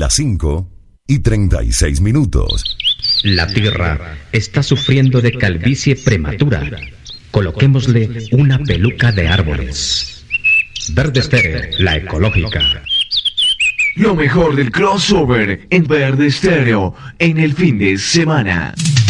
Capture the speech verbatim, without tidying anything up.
Las cinco y treinta y seis minutos. La Tierra está sufriendo de calvicie prematura. Coloquémosle una peluca de árboles. Verde Estéreo, la ecológica. Lo mejor del crossover en Verde Estéreo en el fin de semana.